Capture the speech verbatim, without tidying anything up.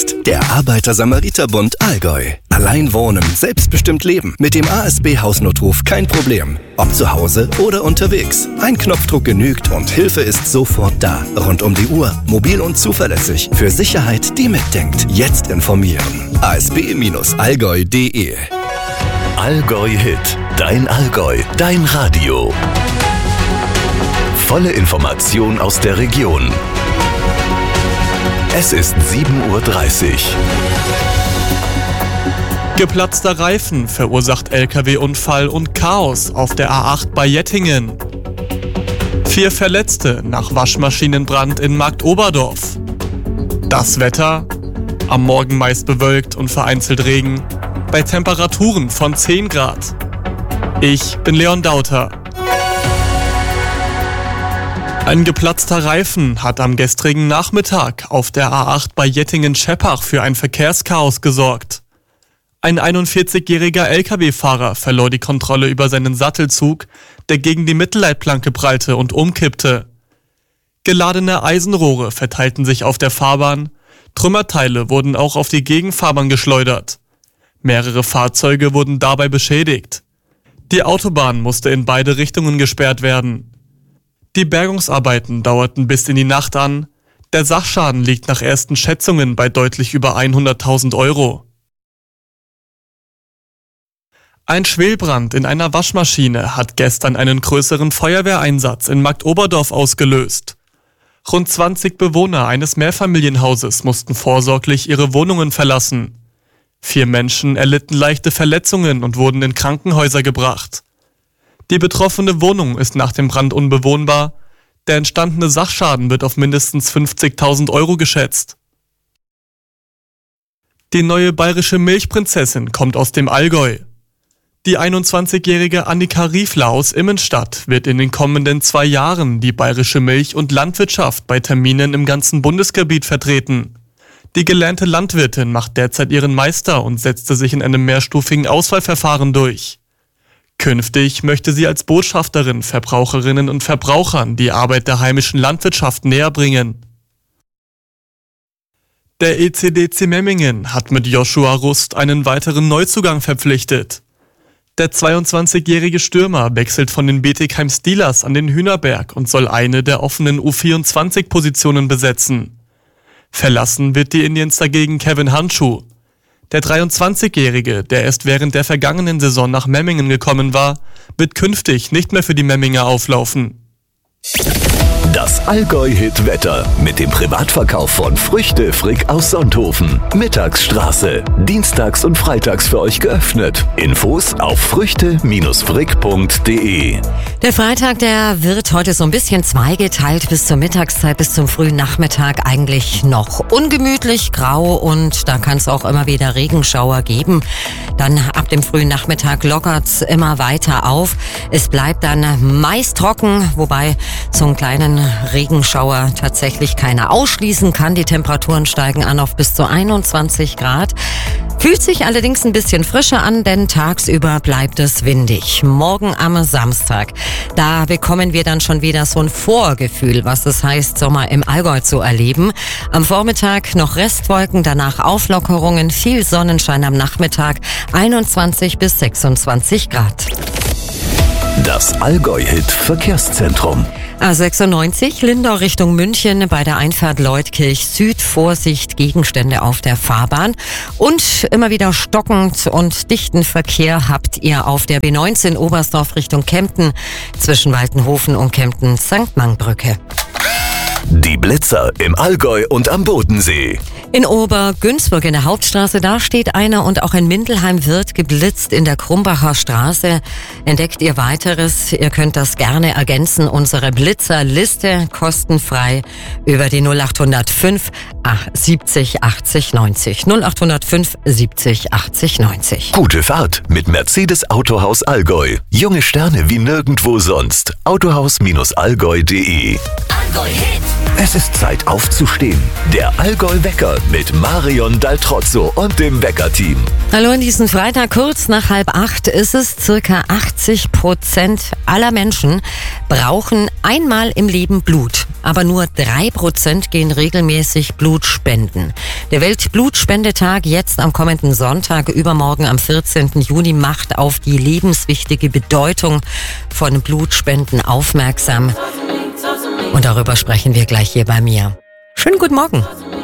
Der Arbeiter-Samariter-Bund Allgäu. Allein wohnen, selbstbestimmt leben. Mit dem A S B-Hausnotruf kein Problem. Ob zu Hause oder unterwegs. Ein Knopfdruck genügt und Hilfe ist sofort da. Rund um die Uhr, mobil und zuverlässig. Für Sicherheit, die mitdenkt. Jetzt informieren. a s b Bindestrich allgäu punkt d e Allgäu Hit. Dein Allgäu. Dein Radio. Volle Information aus der Region. Es ist sieben Uhr dreißig. Geplatzter Reifen verursacht L K W-Unfall und Chaos auf der A acht bei Jettingen. Vier Verletzte nach Waschmaschinenbrand in Marktoberdorf. Das Wetter? Am Morgen meist bewölkt und vereinzelt Regen. Bei Temperaturen von zehn Grad. Ich bin Leon Dauter. Ein geplatzter Reifen hat am gestrigen Nachmittag auf der A acht bei Jettingen-Scheppach für ein Verkehrschaos gesorgt. Ein einundvierzigjähriger L K W-Fahrer verlor die Kontrolle über seinen Sattelzug, der gegen die Mittelleitplanke prallte und umkippte. Geladene Eisenrohre verteilten sich auf der Fahrbahn, Trümmerteile wurden auch auf die Gegenfahrbahn geschleudert. Mehrere Fahrzeuge wurden dabei beschädigt. Die Autobahn musste in beide Richtungen gesperrt werden. Die Bergungsarbeiten dauerten bis in die Nacht an. Der Sachschaden liegt nach ersten Schätzungen bei deutlich über hunderttausend Euro. Ein Schwelbrand in einer Waschmaschine hat gestern einen größeren Feuerwehreinsatz in Marktoberdorf ausgelöst. Rund zwanzig Bewohner eines Mehrfamilienhauses mussten vorsorglich ihre Wohnungen verlassen. Vier Menschen erlitten leichte Verletzungen und wurden in Krankenhäuser gebracht. Die betroffene Wohnung ist nach dem Brand unbewohnbar. Der entstandene Sachschaden wird auf mindestens fünfzigtausend Euro geschätzt. Die neue bayerische Milchprinzessin kommt aus dem Allgäu. Die einundzwanzigjährige Annika Riefler aus Immenstadt wird in den kommenden zwei Jahren die bayerische Milch- und Landwirtschaft bei Terminen im ganzen Bundesgebiet vertreten. Die gelernte Landwirtin macht derzeit ihren Meister und setzte sich in einem mehrstufigen Auswahlverfahren durch. Künftig möchte sie als Botschafterin Verbraucherinnen und Verbrauchern die Arbeit der heimischen Landwirtschaft näher bringen. Der E C D C Memmingen hat mit Joshua Rust einen weiteren Neuzugang verpflichtet. Der zweiundzwanzigjährige Stürmer wechselt von den Bietigheim Steelers an den Hühnerberg und soll eine der offenen U vierundzwanzig-Positionen besetzen. Verlassen wird die Indians dagegen Kevin Handschuh. Der dreiundzwanzigjährige, der erst während der vergangenen Saison nach Memmingen gekommen war, wird künftig nicht mehr für die Memminger auflaufen. Das Allgäu-Hit-Wetter mit dem Privatverkauf von Früchte Frick aus Sonthofen. Mittagsstraße. Dienstags und freitags für euch geöffnet. Infos auf früchte Bindestrich frick punkt d e. Der Freitag, der wird heute so ein bisschen zweigeteilt bis zur Mittagszeit, bis zum frühen Nachmittag eigentlich noch ungemütlich, grau und da kann es auch immer wieder Regenschauer geben. Dann ab dem frühen Nachmittag lockert's immer weiter auf. Es bleibt dann meist trocken, wobei so einen kleinen Regenschauer tatsächlich keiner ausschließen kann. Die Temperaturen steigen an auf bis zu einundzwanzig Grad. Fühlt sich allerdings ein bisschen frischer an, denn tagsüber bleibt es windig. Morgen am Samstag, da bekommen wir dann schon wieder so ein Vorgefühl, was es heißt, Sommer im Allgäu zu erleben. Am Vormittag noch Restwolken, danach Auflockerungen, viel Sonnenschein am Nachmittag, einundzwanzig bis sechsundzwanzig Grad. Das Allgäu-Hit Verkehrszentrum. A sechsundneunzig, Lindau Richtung München, bei der Einfahrt Leutkirch Süd. Vorsicht, Gegenstände auf der Fahrbahn. Und immer wieder stockend und dichten Verkehr habt ihr auf der B neunzehn Oberstdorf Richtung Kempten zwischen Waltenhofen und Kempten-Sankt Mangbrücke. Die Blitzer im Allgäu und am Bodensee. In Obergünzburg in der Hauptstraße, da steht einer und auch in Mindelheim wird geblitzt in der Krumbacher Straße. Entdeckt ihr weiteres? Ihr könnt das gerne ergänzen. Unsere Blitzerliste kostenfrei über die null acht null fünf siebzig achtzig neunzig. null acht null fünf siebzig achtzig neunzig. Gute Fahrt mit Mercedes Autohaus Allgäu. Junge Sterne wie nirgendwo sonst. autohaus Bindestrich allgäu punkt d e. Allgäu Hit. Es ist Zeit aufzustehen. Der Allgäu-Wecker mit Marion Daltrozzo und dem Wecker-Team. Hallo, in diesem Freitag kurz nach halb acht ist es. Circa achtzig Prozent aller Menschen brauchen einmal im Leben Blut. Aber nur drei Prozent gehen regelmäßig Blut spenden. Der Weltblutspendetag jetzt am kommenden Sonntag, übermorgen am vierzehnten Juni, macht auf die lebenswichtige Bedeutung von Blutspenden aufmerksam. Und darüber sprechen wir gleich hier bei mir. Schönen guten Morgen.